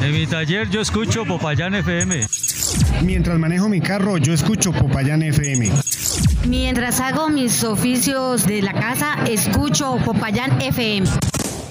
En mi taller yo escucho Popayán FM. Mientras manejo mi carro, yo escucho Popayán FM. Mientras hago mis oficios de la casa, escucho Popayán FM.